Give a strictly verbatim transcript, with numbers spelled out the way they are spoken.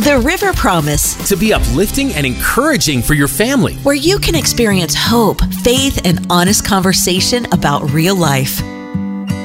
The River Promise, to be uplifting and encouraging for your family, where you can experience hope, faith, and honest conversation about real life.